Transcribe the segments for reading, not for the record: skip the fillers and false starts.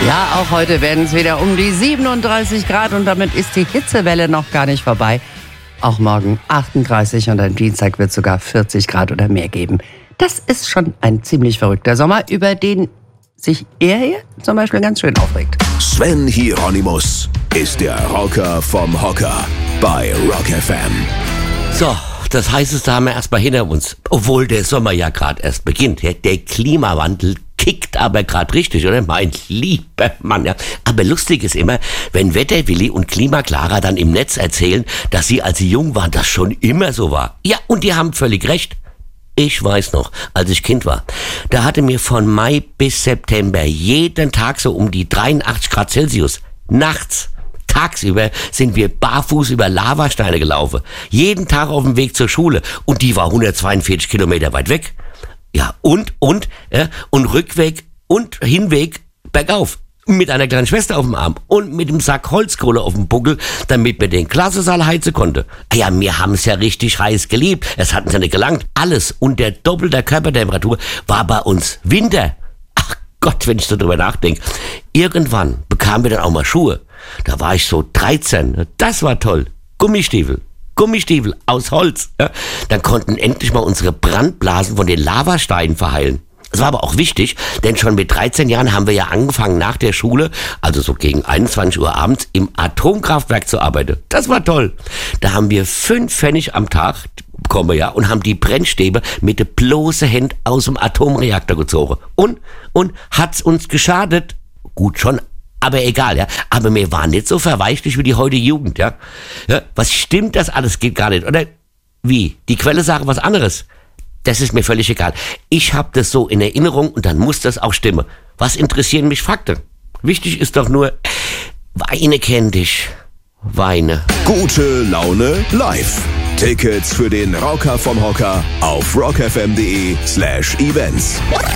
Ja, auch heute werden es wieder um die 37 Grad und damit ist die Hitzewelle noch gar nicht vorbei. Auch morgen 38 und am Dienstag wird es sogar 40 Grad oder mehr geben. Das ist schon ein ziemlich verrückter Sommer, über den sich er hier zum Beispiel ganz schön aufregt. Sven Hieronymus ist der Rocker vom Hocker bei Rock FM. So, das Heißeste haben wir erstmal hinter uns. Obwohl der Sommer ja gerade erst beginnt. Der Klimawandel kickt aber gerade richtig, oder? Mein lieber Mann, ja. Aber lustig ist immer, wenn Wetterwilli und Klimaklara dann im Netz erzählen, dass sie, als sie jung waren, das schon immer so war. Ja, und die haben völlig recht. Ich weiß noch, als ich Kind war, da hatte mir von Mai bis September jeden Tag so um die 83 Grad Celsius. Nachts, tagsüber sind wir barfuß über Lavasteine gelaufen. Jeden Tag auf dem Weg zur Schule. Und die war 142 Kilometer weit weg. Ja, und Rückweg und Hinweg bergauf. Mit einer kleinen Schwester auf dem Arm und mit dem Sack Holzkohle auf dem Buckel, damit wir den Klassensaal heizen konnte. Ja, wir haben es ja richtig heiß geliebt. Es hat uns ja nicht gelangt. Alles unter doppelter Körpertemperatur war bei uns Winter. Ach Gott, wenn ich so drüber nachdenke. Irgendwann bekamen wir dann auch mal Schuhe. Da war ich so 13. Das war toll. Gummistiefel aus Holz. Ja. Dann konnten endlich mal unsere Brandblasen von den Lavasteinen verheilen. Das war aber auch wichtig, denn schon mit 13 Jahren haben wir ja angefangen, nach der Schule, also so gegen 21 Uhr abends, im Atomkraftwerk zu arbeiten. Das war toll. Da haben wir 5 Pfennig am Tag bekommen, ja, und haben die Brennstäbe mit der bloßen Hand aus dem Atomreaktor gezogen. Und hat's uns geschadet? Gut schon, aber egal, ja. Aber wir waren nicht so verweichlich wie die heutige Jugend, ja. Was stimmt das alles? Geht gar nicht, oder? Wie? Die Quelle sagt was anderes. Das ist mir völlig egal. Ich habe das so in Erinnerung und dann muss das auch stimmen. Was interessieren mich Fakten? Wichtig ist doch nur, Weine kenn dich. Weine. Gute Laune live. Tickets für den Rocker vom Hocker auf rockfm.de/events.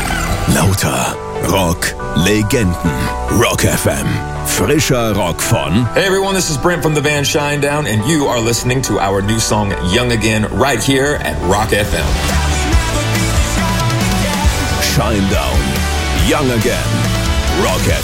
Lauter Rock-Legenden. Rock FM. Frischer Rock von... Hey everyone, this is Brent from the band Shinedown and you are listening to our new song Young Again right here at Rock FM. Shinedown. Young Again. Rock FM.